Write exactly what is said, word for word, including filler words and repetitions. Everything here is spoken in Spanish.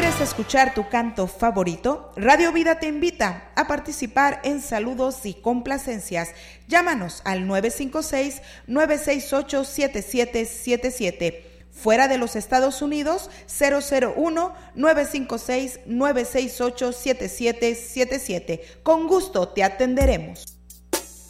¿Quieres escuchar tu canto favorito? Radio Vida te invita a participar en saludos y complacencias. Llámanos al nueve cinco seis, nueve seis ocho, siete siete siete siete. Fuera de los Estados Unidos, cero cero uno, nueve cinco seis, nueve seis ocho, siete siete siete siete. Con gusto te atenderemos.